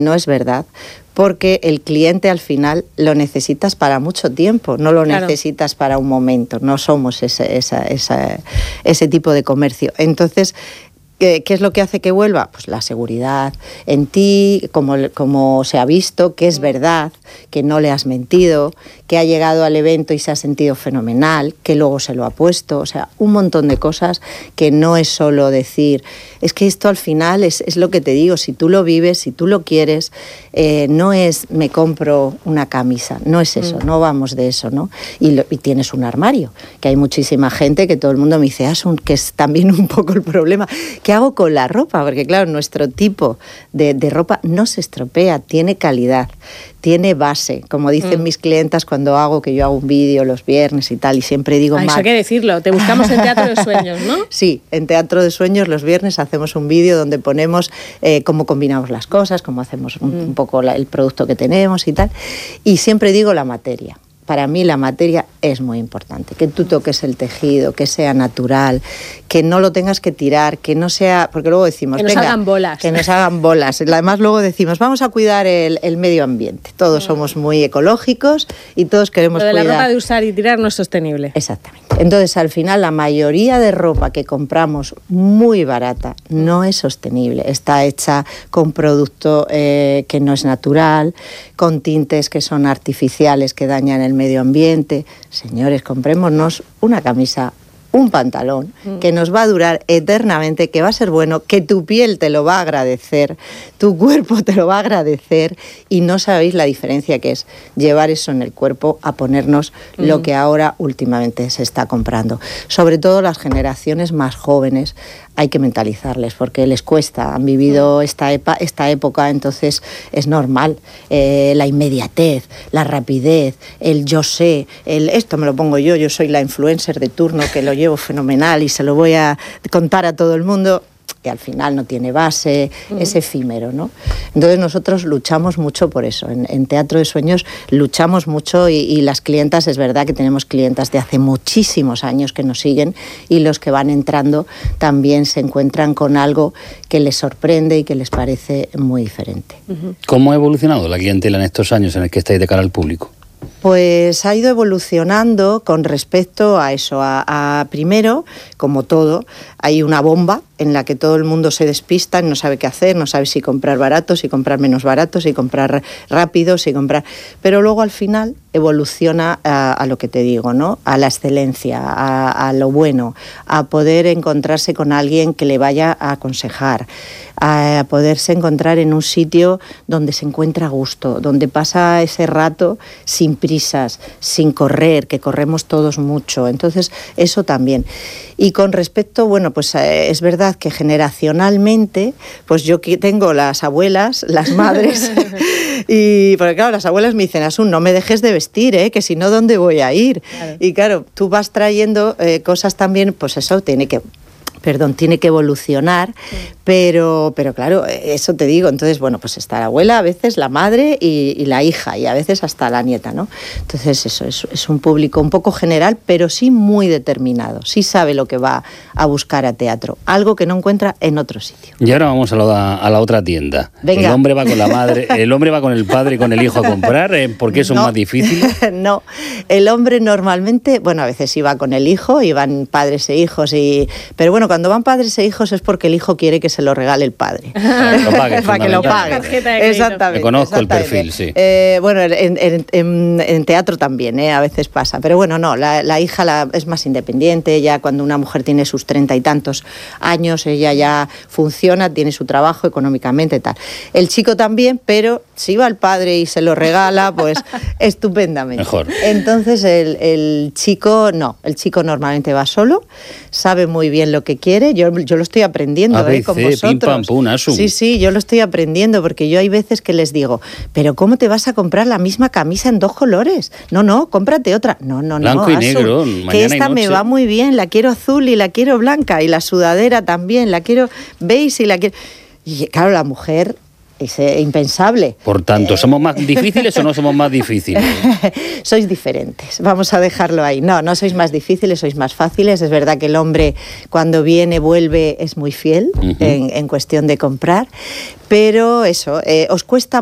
No es verdad, porque el cliente al final lo necesitas para mucho tiempo, no lo necesitas para un momento, no somos ese tipo de comercio. Entonces, ¿qué es lo que hace que vuelva? Pues la seguridad en ti, como se ha visto, que es verdad, que no le has mentido, que ha llegado al evento y se ha sentido fenomenal, que luego se lo ha puesto, o sea, un montón de cosas que no es solo decir, es que esto al final es lo que te digo, si tú lo vives, si tú lo quieres, no es me compro una camisa, no es eso, no vamos de eso, ¿no? Y tienes un armario, que hay muchísima gente que todo el mundo me dice, que es también un poco el problema, ¿qué hago con la ropa? Porque claro, nuestro tipo de ropa no se estropea, tiene calidad, tiene base, como dicen mis clientas cuando yo hago un vídeo los viernes y tal, y siempre digo... Eso hay que decirlo, te buscamos en Teatro de Sueños, ¿no? Sí, en Teatro de Sueños los viernes hacemos un vídeo donde ponemos cómo combinamos las cosas, cómo hacemos un poco el producto que tenemos y tal, y siempre digo la materia. Para mí la materia es muy importante, que tú toques el tejido, que sea natural, que no lo tengas que tirar, que no sea... Porque luego decimos... Que nos hagan bolas. Que nos hagan bolas. Además luego decimos, vamos a cuidar el medio ambiente. Todos somos muy ecológicos y todos queremos cuidar... Lo de la ropa de usar y tirar no es sostenible. Exactamente. Entonces, al final, la mayoría de ropa que compramos muy barata no es sostenible. Está hecha con producto que no es natural, con tintes que son artificiales, que dañan el medio ambiente. Señores, comprémonos una camisa, un pantalón que nos va a durar eternamente, que va a ser bueno, que tu piel te lo va a agradecer, tu cuerpo te lo va a agradecer, y no sabéis la diferencia que es llevar eso en el cuerpo a ponernos lo que ahora últimamente se está comprando. Sobre todo las generaciones más jóvenes hay que mentalizarles porque les cuesta, han vivido esta época, entonces es normal, la inmediatez, la rapidez, el yo sé, esto me lo pongo yo soy la influencer de turno que lo llevo fenomenal y se lo voy a contar a todo el mundo, que al final no tiene base, es efímero, ¿no? Entonces nosotros luchamos mucho por eso, en Teatro de Sueños luchamos mucho y las clientas, es verdad que tenemos clientas de hace muchísimos años que nos siguen y los que van entrando también se encuentran con algo que les sorprende y que les parece muy diferente. ¿Cómo ha evolucionado la clientela en estos años en el que estáis de cara al público? Pues ha ido evolucionando con respecto a eso, a primero, como todo, hay una bomba en la que todo el mundo se despista, no sabe qué hacer, no sabe si comprar barato, si comprar menos barato, si comprar rápido, si comprar... Pero luego al final evoluciona a lo que te digo, ¿no? A la excelencia, a lo bueno, a poder encontrarse con alguien que le vaya a aconsejar, a poderse encontrar en un sitio donde se encuentra a gusto, donde pasa ese rato sin prisas, sin correr, que corremos todos mucho. Entonces, eso también. Y con respecto, bueno, pues es verdad que generacionalmente, pues yo tengo las abuelas, las madres, y porque claro, las abuelas me dicen, Asun, no me dejes de vestir, que si no, ¿dónde voy a ir? Claro. Y claro, tú vas trayendo cosas también, pues eso tiene que evolucionar, pero claro, eso te digo, entonces, bueno, pues está la abuela, a veces la madre y la hija, y a veces hasta la nieta, ¿no? Entonces eso es un público un poco general, pero sí muy determinado, sí sabe lo que va a buscar a teatro, algo que no encuentra en otro sitio. Y ahora vamos a la otra tienda. Venga. El hombre va con la madre, el hombre va con el padre y con el hijo a comprar, porque eso es más difícil. No, el hombre normalmente, bueno, a veces iba con el hijo, iban padres e hijos, pero bueno, cuando van padres e hijos es porque el hijo quiere que se lo regale el padre. Lo pague, para que lo pague. Exactamente. Me conozco el perfil, sí. Bueno, en teatro también, a veces pasa. Pero bueno, no, la hija es más independiente. Ya cuando una mujer tiene sus 30 y tantos años, ella ya funciona, tiene su trabajo económicamente y tal. El chico también, pero si va el padre y se lo regala, pues estupendamente. Mejor. Entonces el chico no, el chico normalmente va solo, sabe muy bien lo que quiere. Yo lo estoy aprendiendo con vosotros. Pim, pam, pum, Asun. Sí, yo lo estoy aprendiendo porque yo hay veces que les digo, pero ¿cómo te vas a comprar la misma camisa en 2 colores? No, cómprate otra. No, Blanco y Asun, negro, que esta me va muy bien, la quiero azul y la quiero blanca, y la sudadera también, la quiero beige y la quiero... Y claro, la mujer Es impensable. Por tanto, ¿somos más difíciles o no somos más difíciles? Sois diferentes, vamos a dejarlo ahí. No sois más difíciles, sois más fáciles. Es verdad que el hombre cuando viene, vuelve, es muy fiel en cuestión de comprar, pero eso, os cuesta